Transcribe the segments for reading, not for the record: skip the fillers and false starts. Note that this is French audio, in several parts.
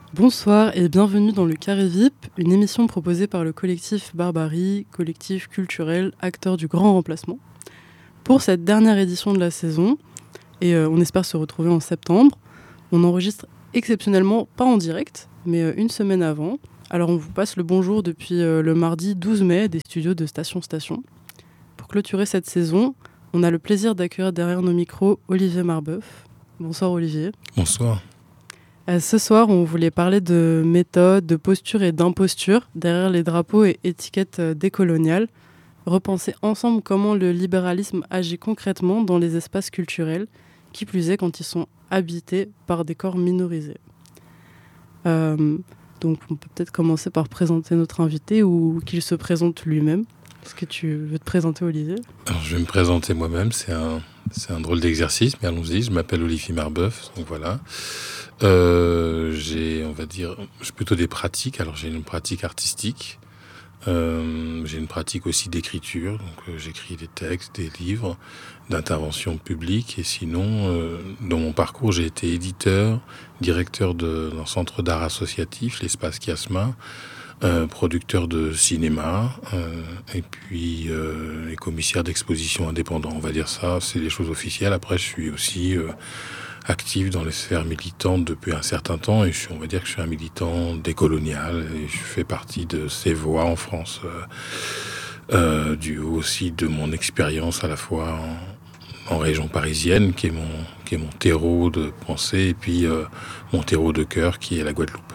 Bonsoir et bienvenue dans le Carré VIP, une émission proposée par le collectif Barbarie, collectif culturel, acteur du grand remplacement. Pour cette dernière édition de la saison, et on espère se retrouver en septembre, on enregistre exceptionnellement pas en direct, mais une semaine avant. Alors on vous passe le bonjour depuis le mardi 12 mai des studios de Station Station. Pour clôturer cette saison, on a le plaisir d'accueillir derrière nos micros Olivier Marbeuf. Bonsoir Olivier. Bonsoir. Ce soir, on voulait parler de méthode, de posture et d'imposture derrière les drapeaux et étiquettes décoloniales. Repenser ensemble comment le libéralisme agit concrètement dans les espaces culturels, qui plus est quand ils sont habités par des corps minorisés. Donc on peut peut-être commencer par présenter notre invité ou qu'il se présente lui-même. Est-ce que tu veux te présenter, Olivier ? Alors, je vais me présenter moi-même, c'est un drôle d'exercice, mais allons-y. Je m'appelle Olivier Marbeuf, donc voilà. J'ai plutôt des pratiques. Alors j'ai une pratique artistique, j'ai une pratique aussi d'écriture, donc j'écris des textes, des livres, d'intervention publique. Et sinon, dans mon parcours, j'ai été éditeur, directeur d'un centre d'art associatif, l'espace Chiasma, producteur de cinéma, et puis et commissaire d'exposition indépendant. On va dire ça, c'est les choses officielles. Après, je suis aussi actif dans les sphères militantes depuis un certain temps, et on va dire que je suis un militant décolonial, et je fais partie de ces voix en France, du haut aussi de mon expérience à la fois en région parisienne, qui est mon terreau de pensée, et puis mon terreau de cœur, qui est la Guadeloupe.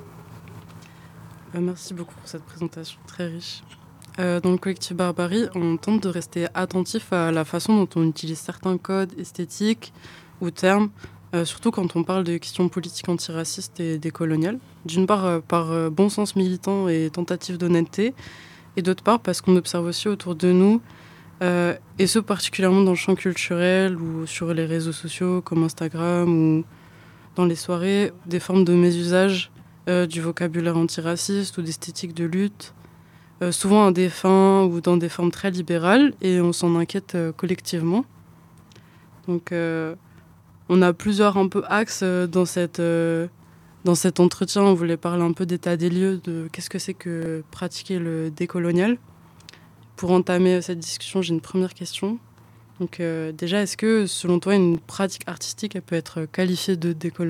Merci beaucoup pour cette présentation très riche. Dans le collectif Barbarie, on tente de rester attentif à la façon dont on utilise certains codes esthétiques ou termes, surtout quand on parle de questions politiques antiracistes et décoloniales. D'une part, par bon sens militant et tentative d'honnêteté, et d'autre part, parce qu'on observe aussi autour de nous, et ce particulièrement dans le champ culturel ou sur les réseaux sociaux comme Instagram ou dans les soirées, des formes de mésusage du vocabulaire antiraciste ou d'esthétique de lutte, souvent à des fins ou dans des formes très libérales, et on s'en inquiète collectivement. Donc on a plusieurs un peu axes dans cet entretien. On voulait parler un peu d'état des lieux, de qu'est-ce que c'est que pratiquer le décolonial. Pour entamer cette discussion, j'ai une première question. Donc déjà, est-ce que selon toi, une pratique artistique elle peut être qualifiée de décoloniale ?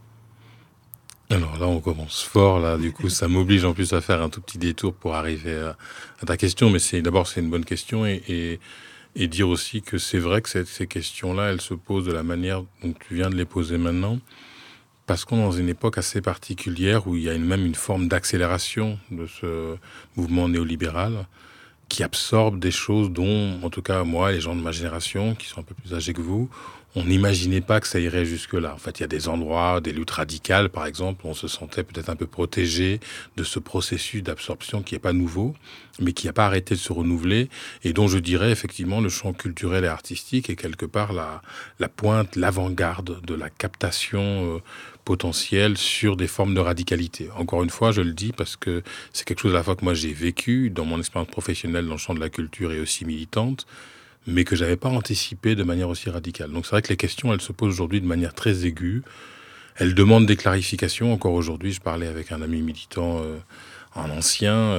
Alors là, on commence fort, là. Du coup, ça m'oblige en plus à faire un tout petit détour pour arriver à ta question. Mais c'est une bonne question, et dire aussi que c'est vrai que ces questions-là, elles se posent de la manière dont tu viens de les poser maintenant, parce qu'on est dans une époque assez particulière où il y a même une forme d'accélération de ce mouvement néolibéral qui absorbe des choses dont, en tout cas, moi, les gens de ma génération, qui sont un peu plus âgés que vous, on n'imaginait pas que ça irait jusque-là. En fait, il y a des endroits, des luttes radicales, par exemple, où on se sentait peut-être un peu protégé de ce processus d'absorption qui n'est pas nouveau, mais qui n'a pas arrêté de se renouveler, et dont je dirais, effectivement, le champ culturel et artistique est quelque part la pointe, l'avant-garde de la captation potentielle sur des formes de radicalité. Encore une fois, je le dis parce que c'est quelque chose à la fois que moi j'ai vécu dans mon expérience professionnelle dans le champ de la culture et aussi militante, mais que j'avais pas anticipé de manière aussi radicale. Donc c'est vrai que les questions, elles se posent aujourd'hui de manière très aiguë. Elles demandent des clarifications. Encore aujourd'hui, je parlais avec un ami militant, un ancien,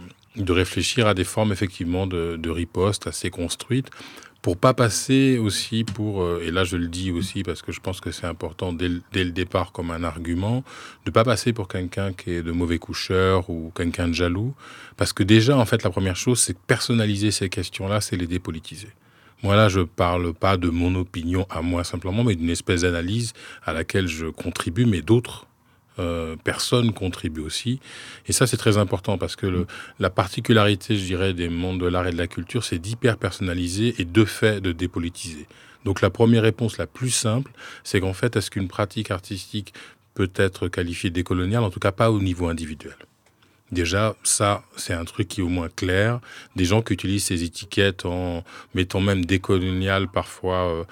de réfléchir à des formes effectivement de riposte assez construites, pour pas passer aussi et là je le dis aussi parce que je pense que c'est important dès le départ comme un argument, de pas passer pour quelqu'un qui est de mauvais coucheur ou quelqu'un de jaloux, parce que déjà en fait la première chose c'est de personnaliser ces questions-là, c'est les dépolitiser. Moi là je parle pas de mon opinion à moi simplement, mais d'une espèce d'analyse à laquelle je contribue, mais d'autres personnes contribuent aussi. Et ça, c'est très important parce que la particularité, je dirais, des mondes de l'art et de la culture, c'est d'hyper-personnaliser et de fait de dépolitiser. Donc la première réponse la plus simple, c'est qu'en fait, est-ce qu'une pratique artistique peut être qualifiée de décoloniale, en tout cas pas au niveau individuel. Déjà, ça, c'est un truc qui est au moins clair. Des gens qui utilisent ces étiquettes en mettant même décolonial parfois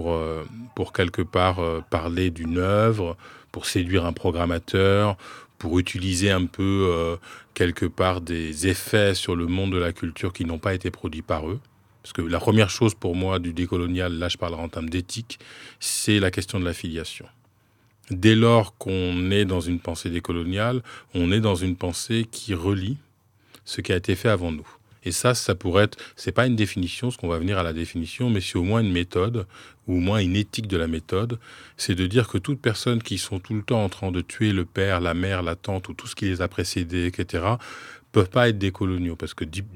pour quelque part parler d'une œuvre, pour séduire un programmateur, pour utiliser un peu quelque part des effets sur le monde de la culture qui n'ont pas été produits par eux. Parce que la première chose pour moi du décolonial, là je parlerai en termes d'éthique, c'est la question de l'affiliation. dès lors qu'on est dans une pensée décoloniale, on est dans une pensée qui relie ce qui a été fait avant nous. Et ça pourrait être, c'est pas une définition, ce qu'on va venir à la définition, mais c'est au moins une méthode, ou au moins une éthique de la méthode, c'est de dire que toutes personnes qui sont tout le temps en train de tuer le père, la mère, la tante, ou tout ce qui les a précédés, etc., peuvent pas être des coloniaux, parce que